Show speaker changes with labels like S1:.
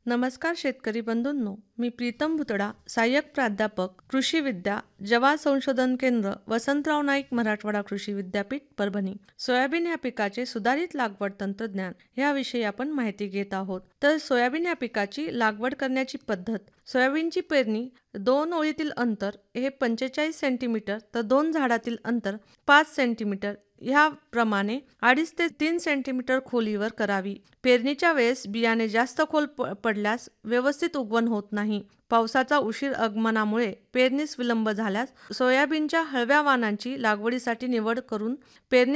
S1: नमस्कार शेतकरी बंधूंनो, मी प्रीतम भुतडा, सहाय्यक प्राध्यापक कृषी विद्या, जवाहर संशोधन केंद्र, वसंतराव नाईक मराठवाडा कृषी विद्यापीठ, परभणी. सोयाबीन या पिकाचे सुधारित लागवड तंत्रज्ञान याविषयी आपण माहिती घेत आहोत. तर सोयाबीन या पिकाची लागवड करण्याची पद्धत. सोयाबीनची पेरणी 2 ओळीतील अंतर हे 45 सेंटीमीटर तर 2 झाडातील अंतर 5 सेंटीमीटर ह्याप्रमाणे 2.5 ते 3 सेंटीमीटर खोलीवर करावी. पेरणीच्या वेळेस बियाणे जास्त खोल पडल्यास व्यवस्थित उगवण होत नाही. पावसाचा उशीर आगमनामुळे पेरणीस विलंब झाल्यास सोयाबीनच्या हळव्या वाणांची लागवडीसाठी निवड करून पेरणी